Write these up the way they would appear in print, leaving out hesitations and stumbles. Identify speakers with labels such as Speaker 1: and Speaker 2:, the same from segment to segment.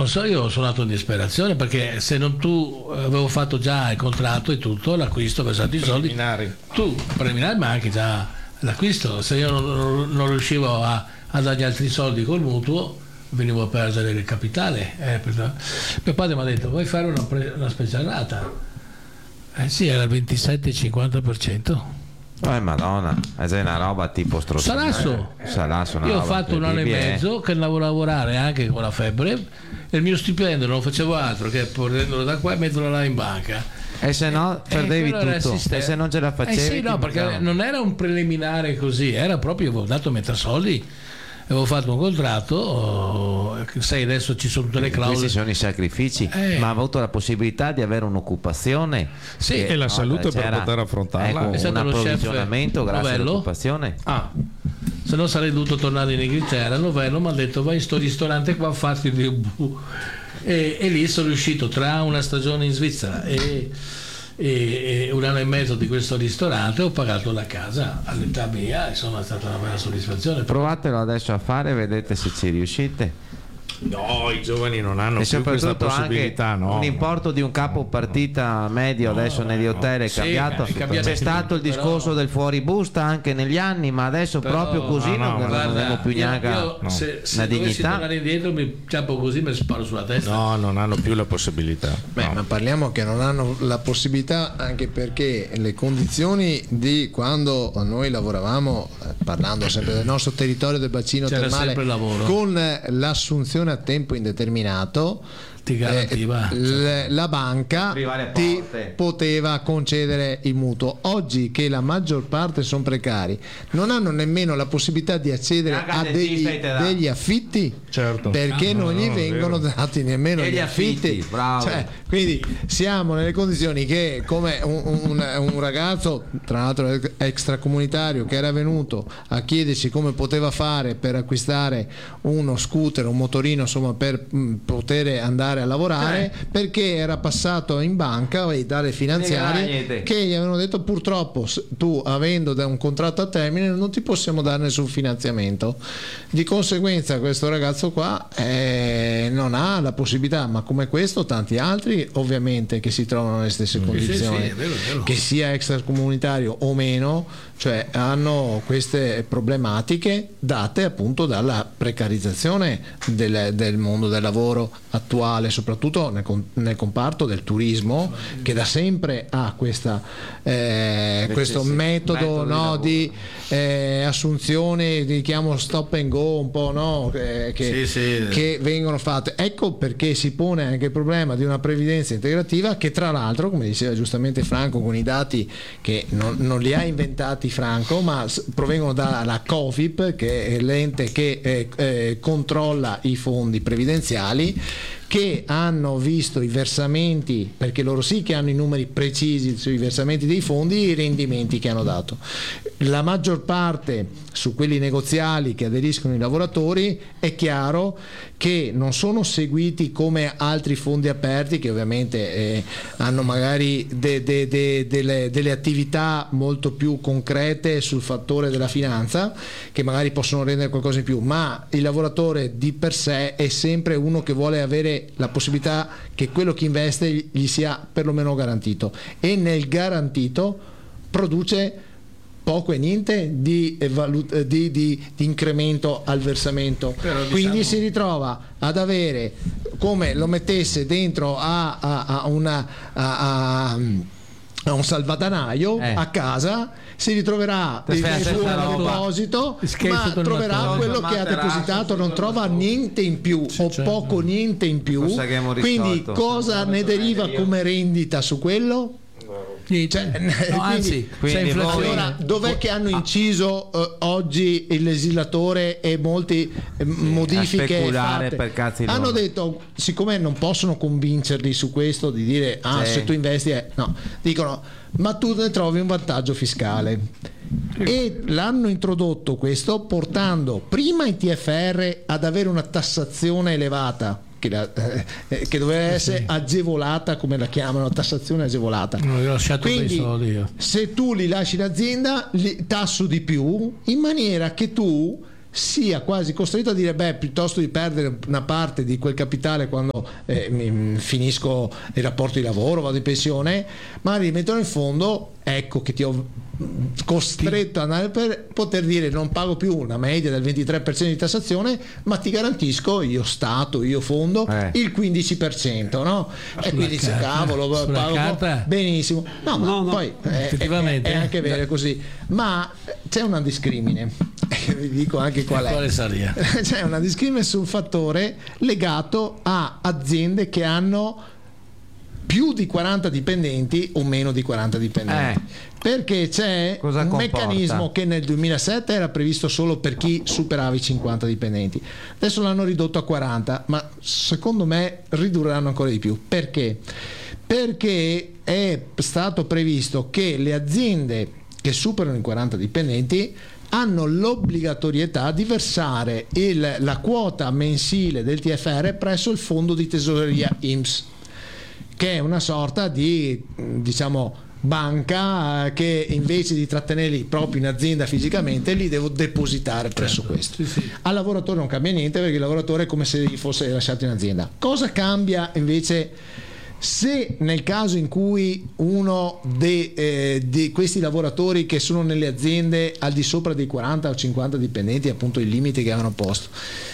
Speaker 1: Non so, io sono andato in disperazione, perché se non tu avevo fatto già il contratto e tutto, l'acquisto, pesato i soldi, tu preliminari, ma anche già l'acquisto, se io non riuscivo a dargli altri soldi col mutuo, venivo a perdere il capitale. Mio padre mi ha detto: vuoi fare una specialata? Sì, era il 27-50%.
Speaker 2: Madonna, è una roba tipo
Speaker 1: Salasso. Io ho fatto un anno e mezzo che andavo a lavorare anche con la febbre, e il mio stipendio non facevo altro che prendere da qua e metterlo là in banca.
Speaker 2: E se no perdevi tutto, e se non ce la facevi?
Speaker 1: Sì, no, perché non era un preliminare così, era proprio, avevo dato metà soldi, avevo fatto un contratto, sai, adesso ci sono tutte le clausole.
Speaker 2: Questi sono i sacrifici, ma ha avuto la possibilità di avere un'occupazione,
Speaker 3: sì, e la salute per poter affrontarla.
Speaker 2: Ecco, un approvvigionamento grazie all'occupazione.
Speaker 1: Se no sarei dovuto tornare in Inghilterra. Novello mi ha detto: vai in sto ristorante qua a farti il debut, e lì sono riuscito, tra una stagione in Svizzera e un anno e mezzo di questo ristorante, ho pagato la casa all'età mia, insomma è stata una bella soddisfazione.
Speaker 2: Provatelo adesso a fare, vedete se ci riuscite.
Speaker 3: No, i giovani non hanno più questa possibilità.
Speaker 2: Anche un importo di un capo partita medio adesso negli hotel è cambiato. C'è stato il discorso del fuoribusta anche negli anni, ma adesso proprio così non abbiamo più neanche
Speaker 1: una dignità. Tornare indietro, mi ciappo così, mi sparo sulla testa.
Speaker 3: No, non hanno più la possibilità.
Speaker 4: Ma parliamo che non hanno la possibilità anche perché le condizioni di quando noi lavoravamo, parlando sempre del nostro territorio del bacino termale, con l'assunzione a tempo indeterminato,
Speaker 1: ti garantiva
Speaker 4: la banca ti poteva concedere il mutuo. Oggi che la maggior parte sono precari, non hanno nemmeno la possibilità di accedere a degli affitti,
Speaker 3: certo,
Speaker 4: perché non gli vengono dati nemmeno gli affitti. Cioè, quindi siamo nelle condizioni che, come un ragazzo, tra l'altro extracomunitario, che era venuto a chiederci come poteva fare per acquistare uno scooter, un motorino, insomma, per poter andare a lavorare, perché era passato in banca e dalle finanziarie che gli avevano detto: purtroppo tu, avendo un contratto a termine, non ti possiamo dare nessun finanziamento. Di conseguenza questo ragazzo qua non ha la possibilità, ma come questo tanti altri ovviamente che si trovano nelle stesse condizioni,
Speaker 1: è vero.
Speaker 4: che sia extracomunitario o meno, cioè hanno queste problematiche date appunto dalla precarizzazione del mondo del lavoro attuale, soprattutto nel comparto del turismo, che da sempre ha questo metodo di assunzione, di chiamo stop and go un po', che vengono fatte. Ecco perché si pone anche il problema di una previdenza integrativa, che tra l'altro, come diceva giustamente Franco, con i dati che non li ha inventati Franco, ma provengono dalla COFIP, che è l'ente che controlla i fondi previdenziali, che hanno visto i versamenti, perché loro sì che hanno i numeri precisi sui versamenti dei fondi e i rendimenti che hanno dato. La maggior parte su quelli negoziali che aderiscono i lavoratori, è chiaro che non sono seguiti come altri fondi aperti, che ovviamente hanno magari delle attività molto più concrete sul fattore della finanza, che magari possono rendere qualcosa in più, ma il lavoratore di per sé è sempre uno che vuole avere la possibilità che quello che investe gli sia perlomeno garantito, e nel garantito produce poco e niente di incremento al versamento. Però, quindi si ritrova ad avere, come lo mettesse dentro a un salvadanaio a casa, si ritroverà il suo deposito, ma troverà quello che ha depositato, non trova niente in più o poco niente in più. Quindi cosa ne deriva come rendita su quello? Quindi allora, dov'è che hanno inciso oggi il legislatore e molti modifiche fatte? Hanno detto, siccome non possono convincerli su questo, di dire se tu investi no, dicono ma tu ne trovi un vantaggio fiscale, e l'hanno introdotto questo portando prima i TFR ad avere una tassazione elevata, che doveva essere agevolata, come la chiamano, tassazione agevolata. Quindi se tu li lasci l'azienda, li tasso di più, in maniera che tu sia quasi costretto a dire piuttosto di perdere una parte di quel capitale quando finisco il rapporto di lavoro, vado in pensione, magari li mettono in fondo, ecco che ti ho costretto ad andare per poter dire non pago più una media del 23% di tassazione, ma ti garantisco io Stato, io fondo il 15%, no? E quindi se cavolo pago
Speaker 1: carta...
Speaker 4: benissimo, no. Poi
Speaker 1: effettivamente
Speaker 4: è anche vero così, ma c'è una discrimine, vi dico anche qual è. C'è una discrimine sul fattore legato a aziende che hanno più di 40 dipendenti o meno di 40 dipendenti, perché c'è un meccanismo che nel 2007 era previsto solo per chi superava i 50 dipendenti, adesso l'hanno ridotto a 40, ma secondo me ridurranno ancora di più. Perché è stato previsto che le aziende che superano i 40 dipendenti hanno l'obbligatorietà di versare la quota mensile del TFR presso il fondo di tesoreria INPS, che è una sorta di banca che invece di trattenerli proprio in azienda fisicamente li devo depositare presso questo.
Speaker 1: Sì.
Speaker 4: Al lavoratore non cambia niente, perché il lavoratore è come se gli fosse lasciato in azienda. Cosa cambia invece se nel caso in cui uno di questi lavoratori che sono nelle aziende al di sopra dei 40 o 50 dipendenti, appunto il limite che avevano posto,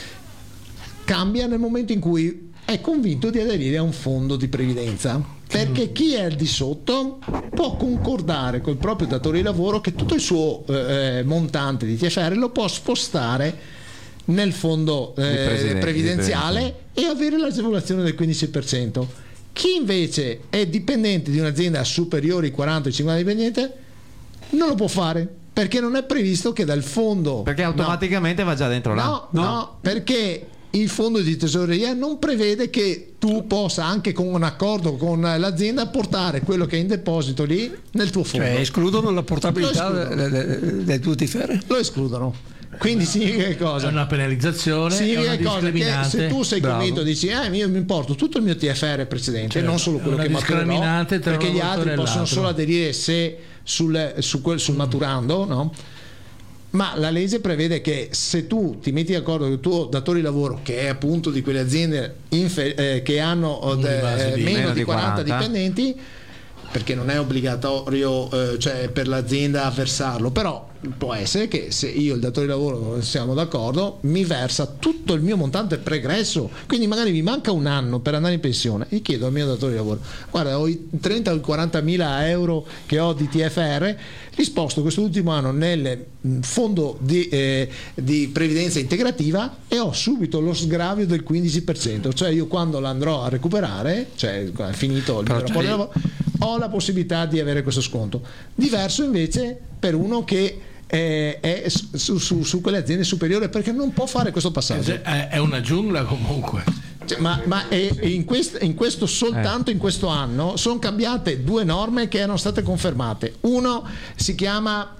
Speaker 4: cambia nel momento in cui è convinto di aderire a un fondo di previdenza, perché chi è al di sotto può concordare col proprio datore di lavoro che tutto il suo montante di TFR lo può spostare nel fondo previdenziale e avere l'agevolazione del 15%. Chi invece è dipendente di un'azienda superiore ai 40 o 50 dipendenti non lo può fare, perché non è previsto che dal fondo,
Speaker 2: perché automaticamente va già dentro là.
Speaker 4: No, perché il fondo di tesoreria non prevede che tu possa, anche con un accordo con l'azienda, portare quello che è in deposito lì nel tuo fondo.
Speaker 5: Cioè escludono la portabilità del tuo TFR?
Speaker 4: Lo escludono. Quindi significa che cosa?
Speaker 1: È una penalizzazione,
Speaker 4: significa
Speaker 1: è una discriminante.
Speaker 4: che se tu sei convinto, dici io mi importo tutto il mio TFR precedente, non solo quello che maturerò, perché gli altri possono solo aderire se sul maturando, no? Ma la legge prevede che se tu ti metti d'accordo con il tuo datore di lavoro, che è appunto di quelle aziende che hanno meno di 40 dipendenti, perché non è obbligatorio per l'azienda versarlo, però può essere che se io e il datore di lavoro siamo d'accordo, mi versa tutto il mio montante pregresso, quindi magari mi manca un anno per andare in pensione, io chiedo al mio datore di lavoro: guarda, ho i 30 o i 40 mila euro che ho di TFR, li sposto quest'ultimo anno nel fondo di previdenza integrativa e ho subito lo sgravio del 15%, cioè io quando l'andrò a recuperare, cioè finito il mio rapporto di lavoro, ho la possibilità di avere questo sconto. Diverso invece per uno che è su quelle aziende superiori, perché non può fare questo passaggio.
Speaker 1: È una giungla comunque.
Speaker 4: Ma in questo soltanto in questo anno sono cambiate due norme che erano state confermate. Uno si chiama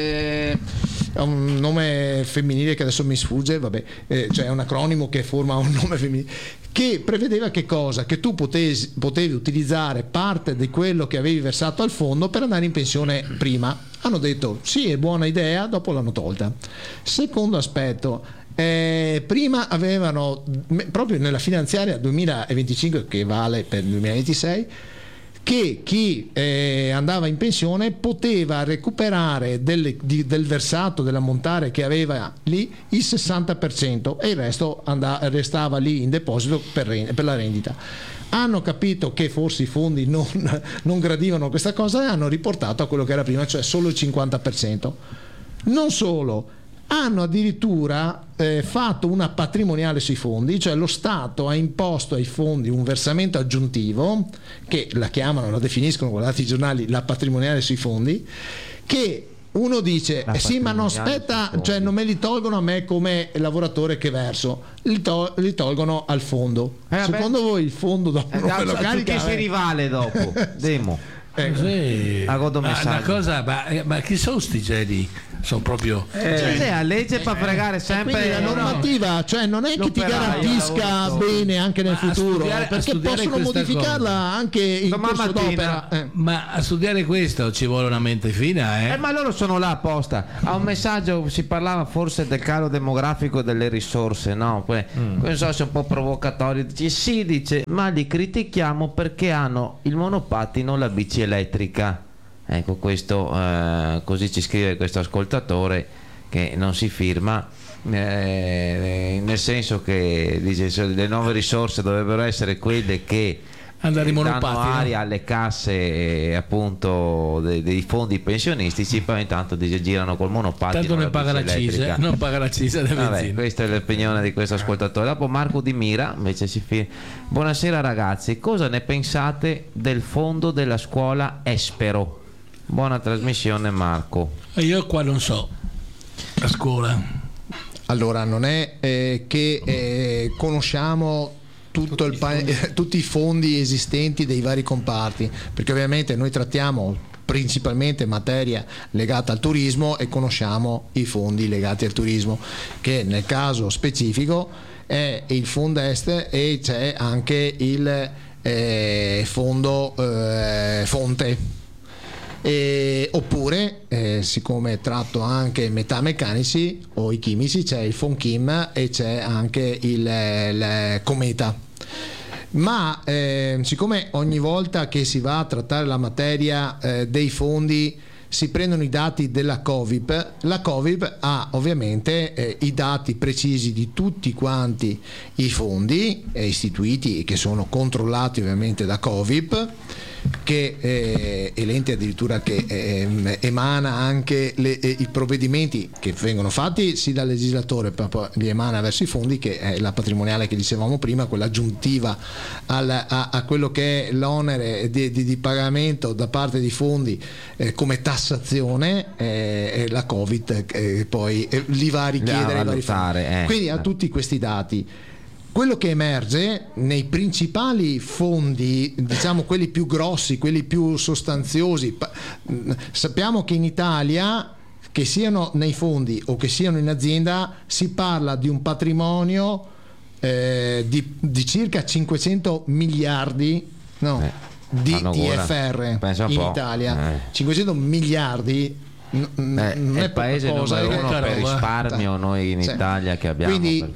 Speaker 4: un nome femminile che adesso mi sfugge, cioè è un acronimo che forma un nome femminile, che prevedeva che cosa? Che tu potevi utilizzare parte di quello che avevi versato al fondo per andare in pensione prima. Hanno detto sì, è buona idea, dopo l'hanno tolta. Secondo aspetto, prima avevano proprio nella finanziaria 2025, che vale per il 2026, che chi andava in pensione poteva recuperare del versato dell'ammontare che aveva lì il 60% e il resto restava lì in deposito per la rendita. Hanno capito che forse i fondi non gradivano questa cosa e hanno riportato a quello che era prima, cioè solo il 50%. Non solo, hanno addirittura fatto una patrimoniale sui fondi, cioè lo Stato ha imposto ai fondi un versamento aggiuntivo, che la definiscono, guardate i giornali, la patrimoniale sui fondi, che uno dice sì, ma non aspetta, cioè non me li tolgono a me come lavoratore che verso, li tolgono al fondo. Secondo voi il fondo dopo
Speaker 2: che si rivale dopo? Demo.
Speaker 1: Sì. Una cosa, ma chi sono sti geni? sono proprio
Speaker 2: la legge per fregare sempre
Speaker 4: la normativa, cioè non è che ti garantisca bene anche nel futuro, perché possono modificarla anche in corso d'opera.
Speaker 1: Ma a studiare questo ci vuole una mente fina,
Speaker 2: ma loro sono là apposta. A un messaggio si parlava forse del calo demografico delle risorse, no? Non so se è un po' provocatorio. Dice, ma li critichiamo perché hanno il monopattino, la bici elettrica. Ecco, questo così ci scrive questo ascoltatore che non si firma, nel senso che dice le nuove risorse dovrebbero essere quelle che danno aria alle casse appunto dei fondi pensionistici, poi intanto girano col monopattino,
Speaker 1: tanto non paga la CISA, non paga la CISA del benzina.
Speaker 2: Questa è l'opinione di questo ascoltatore. Dopo Marco Di Mira invece buonasera ragazzi, cosa ne pensate del fondo della scuola Espero? Buona trasmissione Marco.
Speaker 1: Io qua non so la scuola,
Speaker 4: allora non è che conosciamo tutti i fondi esistenti dei vari comparti, perché ovviamente noi trattiamo principalmente materia legata al turismo e conosciamo i fondi legati al turismo, che nel caso specifico è il Fondest e c'è anche il fondo Fonte. Oppure siccome tratto anche metalmeccanici o i chimici, c'è il Fonchim e c'è anche il Cometa. Ma siccome ogni volta che si va a trattare la materia dei fondi si prendono i dati della Covip, la Covip ha ovviamente i dati precisi di tutti quanti i fondi istituiti, che sono controllati ovviamente da Covip, che è l'ente addirittura che emana anche i provvedimenti che vengono fatti sì dal legislatore, poi li emana verso i fondi, che è la patrimoniale che dicevamo prima, quella aggiuntiva a quello che è l'onere di pagamento da parte dei fondi come tassazione, la Covid poi li va a richiedere ai vari fondi. Quindi ha tutti questi dati. Quello che emerge nei principali fondi, diciamo quelli più grossi, quelli più sostanziosi, sappiamo che in Italia, che siano nei fondi o che siano in azienda, si parla di un patrimonio di circa 500 miliardi di IFR in Italia. 500 miliardi.
Speaker 2: È il paese numero uno per risparmio noi in Italia che abbiamo.
Speaker 4: Quindi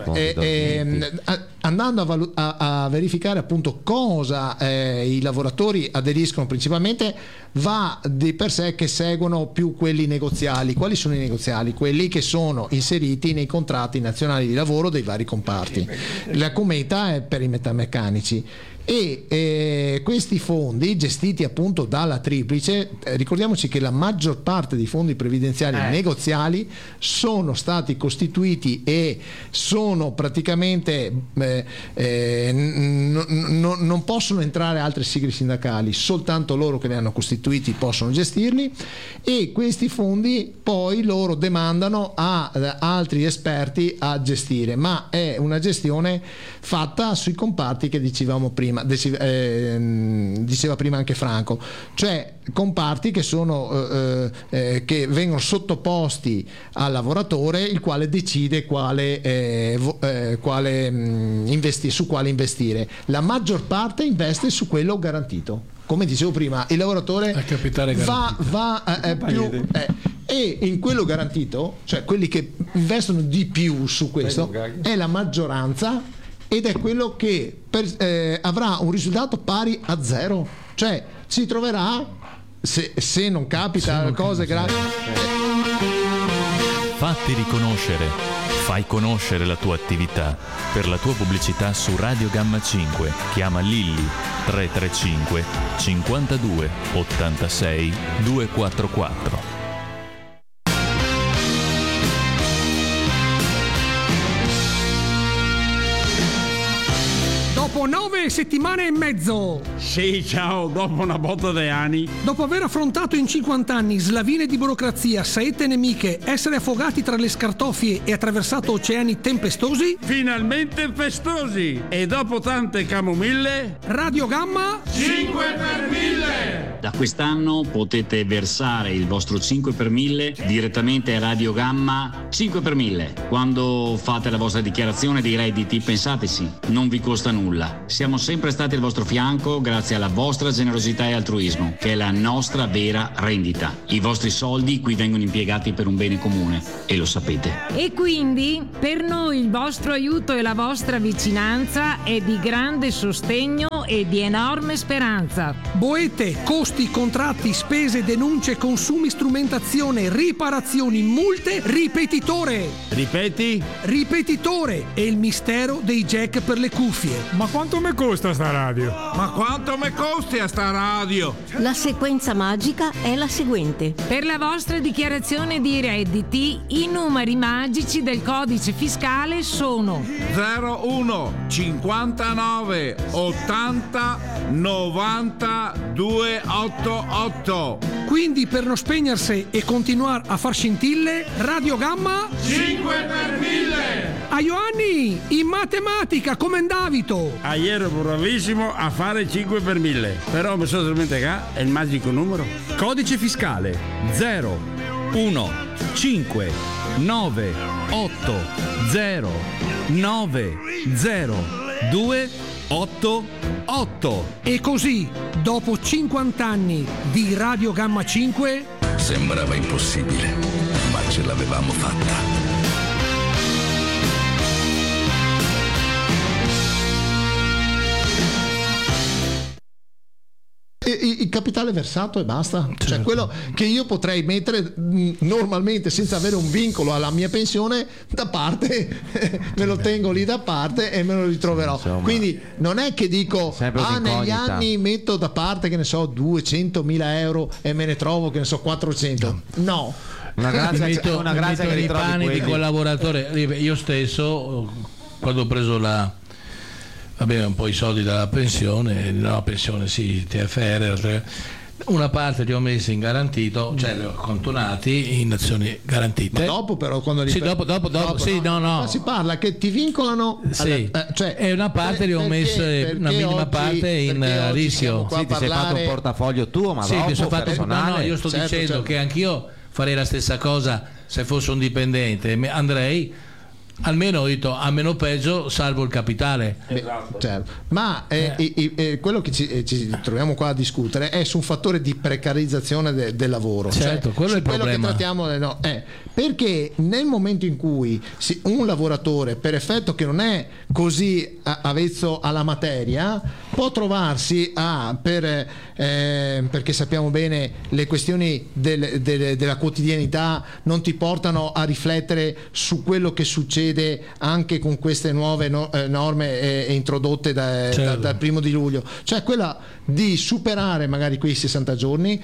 Speaker 4: andando a verificare appunto cosa i lavoratori aderiscono principalmente, va di per sé che seguono più quelli negoziali. Quali sono i negoziali? Quelli che sono inseriti nei contratti nazionali di lavoro dei vari comparti. La Cometa è per i metalmeccanici. E questi fondi gestiti appunto dalla Triplice, ricordiamoci che la maggior parte dei fondi previdenziali negoziali sono stati costituiti e sono praticamente non possono entrare altre sigle sindacali, soltanto loro che li hanno costituiti possono gestirli, e questi fondi poi loro demandano a altri esperti a gestire, ma è una gestione fatta sui comparti che dicevamo prima, diceva prima anche Franco, cioè comparti che sono che vengono sottoposti al lavoratore, il quale decide su quale investire. La maggior parte investe su quello garantito, come dicevo prima, il lavoratore va più e in quello garantito, cioè quelli che investono di più su questo è la maggioranza, ed è quello che avrà un risultato pari a zero, cioè si troverà, se non capita cose gravi.
Speaker 6: Fatti riconoscere, fai conoscere la tua attività. Per la tua pubblicità su Radio Gamma 5 chiama Lilli 335 52 86 244.
Speaker 7: Dopo 9 settimane e mezzo.
Speaker 8: Sì, ciao, dopo una botta di anni.
Speaker 7: Dopo aver affrontato in 50 anni slavine di burocrazia, saette nemiche, essere affogati tra le scartoffie e attraversato oceani tempestosi.
Speaker 8: Finalmente festosi. E dopo tante camomille.
Speaker 7: Radio Gamma
Speaker 8: 5 per 1000.
Speaker 9: Da quest'anno potete versare il vostro 5 per 1000 direttamente a Radio Gamma 5 per 1000. Quando fate la vostra dichiarazione dei redditi, pensateci, non vi costa nulla. Siamo sempre stati al vostro fianco grazie alla vostra generosità e altruismo, che è la nostra vera rendita. I vostri soldi qui vengono impiegati per un bene comune e lo sapete.
Speaker 10: E quindi per noi il vostro aiuto e la vostra vicinanza è di grande sostegno e di enorme speranza.
Speaker 7: Boete, costi, contratti, spese, denunce, consumi, strumentazione, riparazioni, multe, ripetitore.
Speaker 8: Ripeti?
Speaker 7: Ripetitore è il mistero dei jack per le cuffie.
Speaker 8: Ma quanto mi costa sta radio? Ma quanto mi costi a sta radio?
Speaker 11: La sequenza magica è la seguente.
Speaker 10: Per la vostra dichiarazione di redditi, i numeri magici del codice fiscale sono
Speaker 8: 01 59 80 90 288.
Speaker 7: Quindi per non spegnersi e continuare a far scintille, Radio Gamma
Speaker 8: 5 per 1000.
Speaker 7: A Ioanni, in matematica come andavito?
Speaker 8: Ieri ero bravissimo a fare 5 per 1000, però mi sono dimenticato è il magico numero.
Speaker 12: Codice fiscale 0 1 5 9 8 0 9 0 2 8 8.
Speaker 7: E così, dopo 50 anni di Radio Gamma 5,
Speaker 13: sembrava impossibile, ma ce l'avevamo fatta.
Speaker 4: Il capitale versato e basta, certo. Cioè quello che io potrei mettere normalmente senza avere un vincolo alla mia pensione da parte, me lo tengo lì da parte e me lo ritroverò. Insomma, quindi non è che dico negli anni metto da parte, che ne so, 200.000 euro e me ne trovo, che ne so, 400. No.
Speaker 2: Una grazia che
Speaker 1: i panni di collaboratore. Io stesso, quando ho preso un po' i soldi dalla pensione, TFR, una parte li ho messi in garantito, cioè li ho contonati in azioni garantite.
Speaker 4: Ma dopo però, quando li
Speaker 1: dopo sì, no.
Speaker 4: Ma si parla che ti vincolano,
Speaker 1: sì, cioè, e una parte li ho messo, una minima parte in rischio.
Speaker 2: Sì, ti sei fatto un portafoglio tuo, ma
Speaker 1: sì,
Speaker 2: dopo
Speaker 1: personale. No, io sto dicendo che anch'io farei la stessa cosa se fossi un dipendente, andrei almeno a meno peggio salvo il capitale.
Speaker 4: Certo. Ma quello che ci troviamo qua a discutere è su un fattore di precarizzazione del lavoro.
Speaker 1: Certo, quello è il problema.
Speaker 4: Che trattiamo perché nel momento in cui un lavoratore, per effetto che non è così avvezzo alla materia, può trovarsi perché sappiamo bene le questioni della quotidianità non ti portano a riflettere su quello che succede anche con queste nuove norme introdotte dal 1° di luglio, cioè quella di superare magari quei 60 giorni,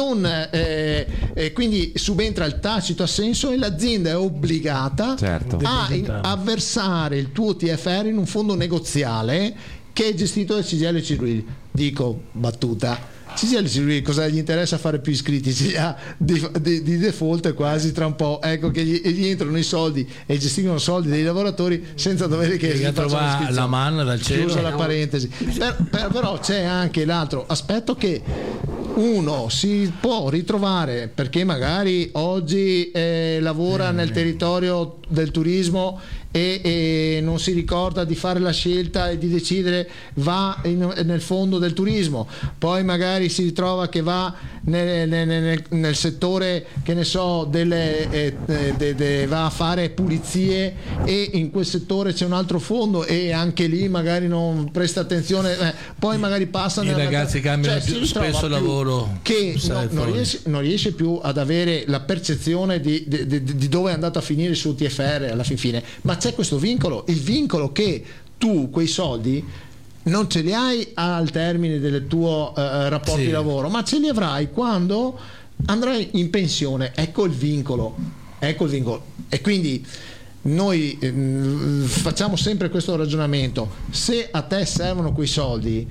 Speaker 4: quindi subentra il tacito assenso e l'azienda è obbligata a versare il tuo TFR in un fondo negoziale che è gestito dal CGIL Ciruri. Dico battuta. CGIL Ciruri cosa gli interessa fare più iscritti? Di default quasi tra un po', ecco che gli entrano i soldi e gestiscono soldi dei lavoratori senza dover che
Speaker 1: trovare la manna dal cielo.
Speaker 4: Chiusa la parentesi. Però c'è anche l'altro aspetto, che uno si può ritrovare perché magari oggi lavora nel territorio del turismo e non si ricorda di fare la scelta e di decidere, va nel fondo del turismo, poi magari si ritrova che va nel settore, che ne so, va a fare pulizie e in quel settore c'è un altro fondo e anche lì magari non presta attenzione, poi magari passa
Speaker 1: i ragazzi cambiano più spesso lavoro,
Speaker 4: che non riesce più ad avere la percezione di dove è andato a finire il suo TFR alla fine, ma c'è questo vincolo, il vincolo che tu quei soldi non ce li hai al termine del tuo rapporto di lavoro, ma ce li avrai quando andrai in pensione. Ecco il vincolo. E quindi noi facciamo sempre questo ragionamento: se a te servono quei soldi,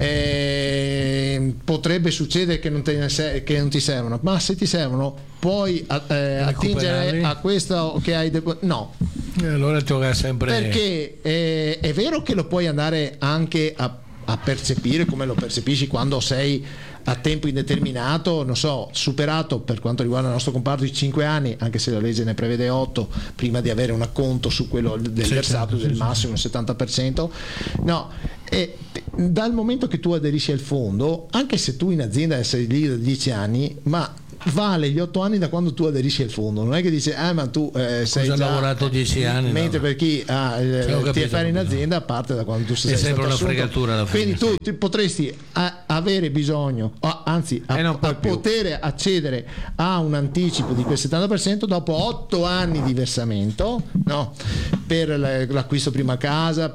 Speaker 4: potrebbe succedere che non ti servono, ma se ti servono puoi attingere a questo che hai allora
Speaker 1: gioca sempre,
Speaker 4: perché è vero che lo puoi andare anche a a percepire come lo percepisci quando sei a tempo indeterminato, non so, superato per quanto riguarda il nostro comparto i 5 anni, anche se la legge ne prevede 8, prima di avere un acconto su quello del versato del massimo il 70%. No, e dal momento che tu aderisci al fondo, anche se tu in azienda sei lì da 10 anni, ma vale gli 8 anni da quando tu aderisci al fondo, non è che dice ma tu sei già
Speaker 1: lavorato 10 anni,
Speaker 4: mentre per chi ha il TFR in azienda parte da quando tu sei stato
Speaker 1: sempre una
Speaker 4: assunto.
Speaker 1: fregatura alla fine,
Speaker 4: quindi tu potresti avere bisogno, anzi poter accedere a un anticipo di quel 70% dopo 8 anni di versamento, no? Per l'acquisto prima casa,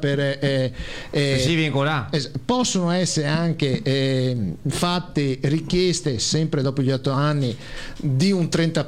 Speaker 2: si vincola.
Speaker 4: Possono essere anche fatte richieste sempre dopo gli 8 anni di un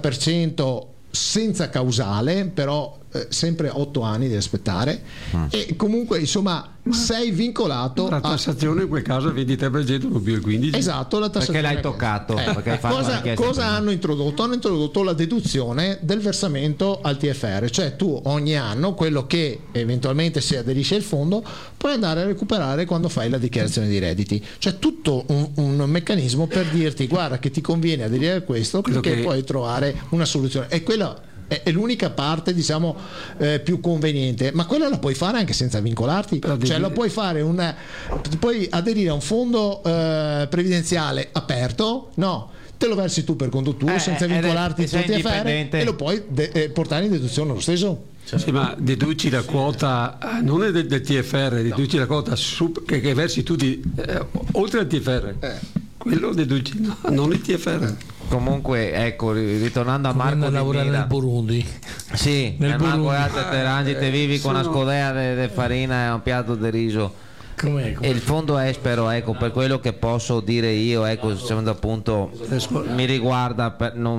Speaker 4: 30% senza causale, però sempre 8 anni di aspettare, e comunque insomma sei vincolato.
Speaker 5: La tassazione in quel caso il 23% non più il 15%.
Speaker 4: Esatto, la tassazione.
Speaker 2: Perché l'hai toccato. Perché hai fatto
Speaker 4: cosa hanno introdotto? Hanno introdotto la deduzione del versamento al TFR, cioè tu ogni anno quello che eventualmente se aderisce al fondo puoi andare a recuperare quando fai la dichiarazione di redditi, cioè tutto un meccanismo per dirti guarda che ti conviene aderire a questo perché puoi trovare una soluzione, e quella è l'unica parte diciamo più conveniente, ma quella la puoi fare anche senza vincolarti, cioè lo puoi fare puoi aderire a un fondo previdenziale aperto, no, te lo versi tu per conto tuo senza vincolarti il tuo TFR e lo puoi portare in deduzione lo stesso.
Speaker 5: Sì, ma deduci la quota non è del TFR, deduci la quota che versi tu oltre al TFR, quello deduci, no, non il TFR.
Speaker 2: Comunque ecco, ritornando a Marco
Speaker 1: lavorare nel Burundi,
Speaker 2: sì, nel Burundi te vivi con una scodea di farina e un piatto di riso.
Speaker 1: Com'è?
Speaker 2: E il fondo espero, ecco, per quello che posso dire io, ecco, secondo appunto mi riguarda,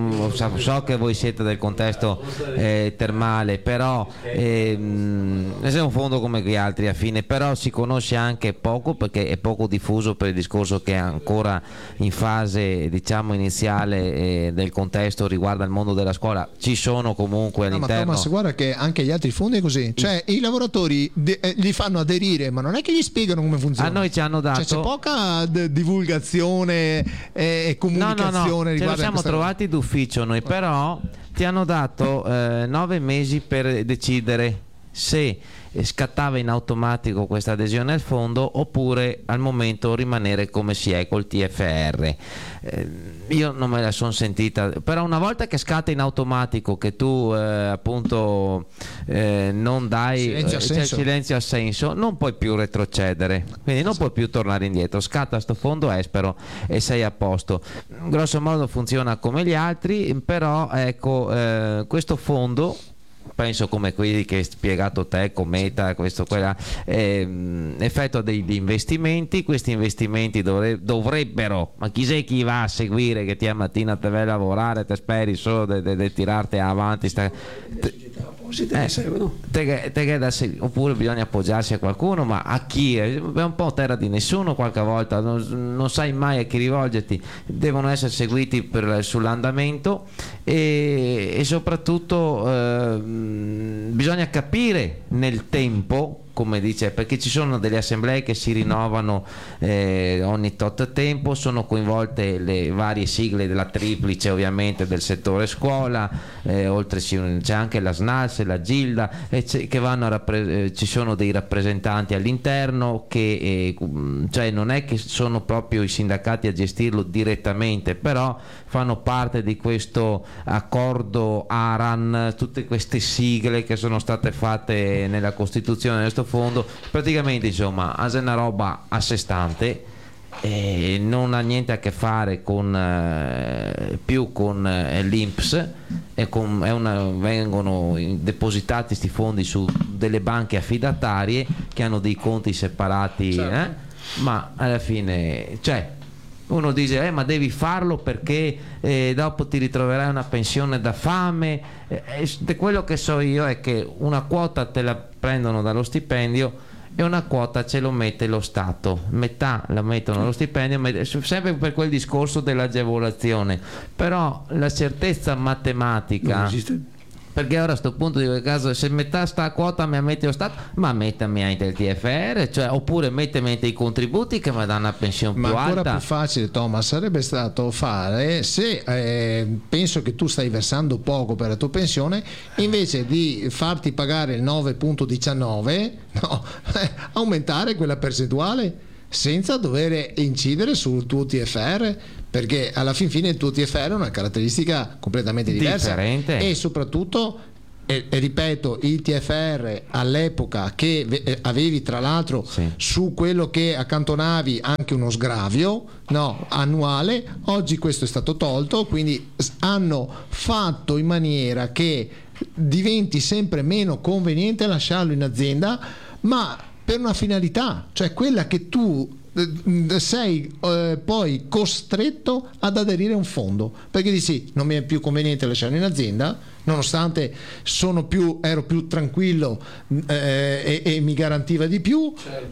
Speaker 2: so che voi siete del contesto termale, però è un fondo come gli altri a fine, però si conosce anche poco perché è poco diffuso per il discorso che è ancora in fase diciamo iniziale del contesto riguarda il mondo della scuola. Ci sono comunque all'interno.
Speaker 4: Ma Thomas, guarda che anche gli altri fondi è così, cioè i lavoratori li fanno aderire, ma non è che gli spiegano come funziona.
Speaker 2: A noi ci hanno dato,
Speaker 4: c'è poca divulgazione e comunicazione.
Speaker 2: No, ce lo siamo trovati d'ufficio noi, però ti hanno dato 9 mesi per decidere se scattava in automatico questa adesione al fondo oppure al momento rimanere come si è col TFR. Io non me la sono sentita, però una volta che scatta in automatico, che tu appunto non dai silenzio assenso, non puoi più retrocedere, quindi non puoi più tornare indietro, scatta sto fondo espero e sei a posto. Grosso modo funziona come gli altri, però ecco questo fondo, penso come quelli che hai spiegato te, Cometa, questo, quella, effettua degli investimenti. Questi investimenti dovrebbero, ma chi va a seguire che ti mattina te vai a lavorare, te speri solo di tirarti avanti oppure bisogna appoggiarsi a qualcuno, ma a chi? È un po' terra di nessuno, qualche volta non sai mai a chi rivolgerti, devono essere seguiti sull'andamento e soprattutto bisogna capire nel tempo, come dice, perché ci sono delle assemblee che si rinnovano ogni tot tempo, sono coinvolte le varie sigle della triplice ovviamente del settore scuola, oltre c'è anche la SNALS, la Gilda, che vanno ci sono dei rappresentanti all'interno che cioè non è che sono proprio i sindacati a gestirlo direttamente, però fanno parte di questo accordo ARAN, tutte queste sigle che sono state fatte nella Costituzione di questo fondo. Praticamente insomma è una roba a sé stante, non ha niente a che fare più con l'INPS, vengono depositati questi fondi su delle banche affidatarie che hanno dei conti separati, certo. Ma alla fine uno dice ma devi farlo perché dopo ti ritroverai una pensione da fame, quello che so io è che una quota te la prendono dallo stipendio e una quota ce lo mette lo Stato, metà la mettono allo stipendio, sempre per quel discorso dell'agevolazione, però la certezza matematica perché ora a sto punto dico, caso, se metà sta quota mi metti lo Stato, ma mettami anche il TFR, cioè, oppure mettimi anche i contributi che mi danno una pensione più alta.
Speaker 4: Ma ancora più facile, Thomas, sarebbe stato fare, se penso che tu stai versando poco per la tua pensione, invece di farti pagare il 9,19, no, aumentare quella percentuale senza dover incidere sul tuo TFR, perché alla fin fine il tuo TFR è una caratteristica completamente diversa,
Speaker 2: differente,
Speaker 4: e soprattutto e ripeto, il TFR all'epoca che avevi tra l'altro su quello che accantonavi anche uno sgravio annuale, oggi questo è stato tolto, quindi hanno fatto in maniera che diventi sempre meno conveniente lasciarlo in azienda, ma per una finalità, cioè quella che tu sei poi costretto ad aderire a un fondo, perché dici non mi è più conveniente lasciarlo in azienda, nonostante ero più tranquillo e mi garantiva di più,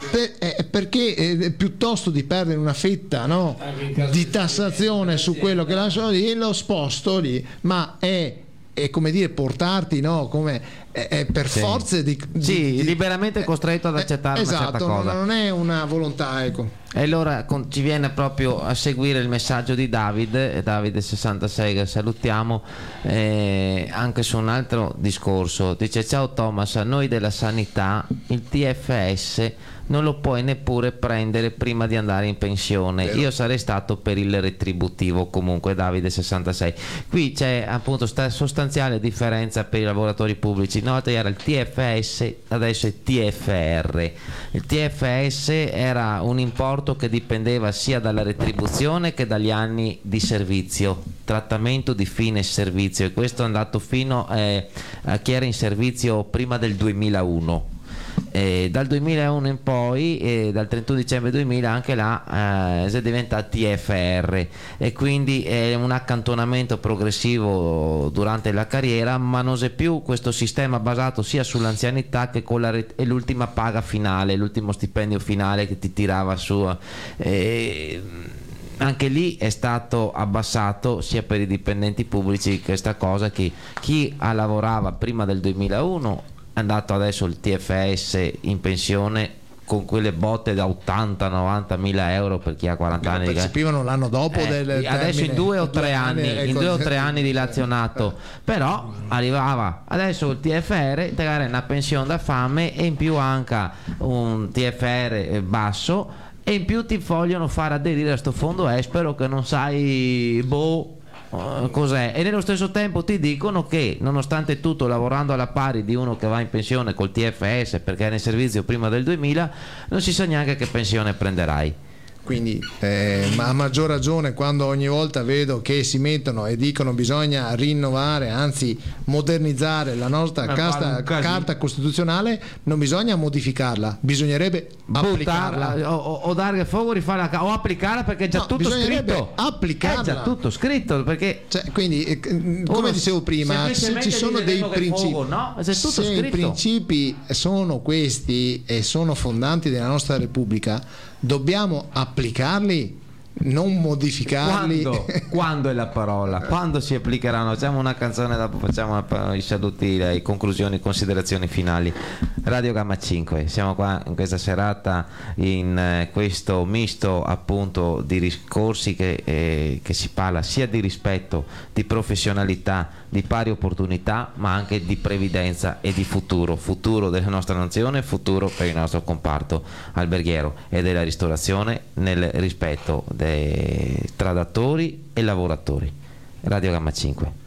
Speaker 4: perché piuttosto di perdere una fetta di tassazione su quello che lascio lì, lo sposto lì, ma è come dire portarti come per forze di
Speaker 2: liberamente costretto ad accettare una certa cosa.
Speaker 4: Non è una volontà, ecco.
Speaker 2: E allora ci viene proprio a seguire il messaggio di Davide 66, che salutiamo, anche su un altro discorso. Dice: ciao Thomas, a noi della sanità il TFS non lo puoi neppure prendere prima di andare in pensione. Io sarei stato per il retributivo. Comunque Davide 66, qui c'è appunto sostanziale differenza per i lavoratori pubblici. Una volta era il TFS, adesso è TFR. Il TFS era un importo che dipendeva sia dalla retribuzione che dagli anni di servizio, trattamento di fine servizio, e questo è andato fino a chi era in servizio prima del 2001. Dal 2001 in poi, dal 31 dicembre 2000, anche là si è diventato TFR, e quindi è un accantonamento progressivo durante la carriera, ma non c'è più questo sistema basato sia sull'anzianità che con l'ultima paga finale, l'ultimo stipendio finale che ti tirava su. Anche lì è stato abbassato sia per i dipendenti pubblici questa cosa, che chi lavorava prima del 2001 è andato adesso il TFS in pensione con quelle botte da 80-90 mila euro per chi ha 40 anni.
Speaker 4: Percepivano l'anno dopo
Speaker 2: adesso in 2 o 3 anni dilazionato, però arrivava adesso il TFR, te dare una pensione da fame, e in più anche un TFR basso, e in più ti vogliono far aderire a sto fondo espero che non sai cos'è, e nello stesso tempo ti dicono che nonostante tutto, lavorando alla pari di uno che va in pensione col TFS perché era in servizio prima del 2000, non si sa neanche che pensione prenderai.
Speaker 4: Quindi a maggior ragione quando ogni volta vedo che si mettono e dicono bisogna rinnovare, anzi modernizzare la nostra carta costituzionale, non bisogna modificarla, bisognerebbe applicarla
Speaker 2: o dare fuoco, rifarla o applicarla, perché è già tutto scritto.
Speaker 4: Applicarla.
Speaker 2: È già tutto scritto, perché
Speaker 4: quindi come dicevo prima, se ci sono dei principi, se i principi sono questi e sono fondanti della nostra Repubblica, dobbiamo applicarli, non modificarli.
Speaker 2: Quando è la parola? Quando si applicheranno? Facciamo una canzone, dopo facciamo i saluti, le conclusioni, considerazioni finali. Radio Gamma 5, siamo qua in questa serata in questo misto appunto di discorsi che si parla sia di rispetto, di professionalità, di pari opportunità, ma anche di previdenza e di futuro della nostra nazione, futuro per il nostro comparto alberghiero e della ristorazione, nel rispetto tra datori e lavoratori. Radio Gamma 5.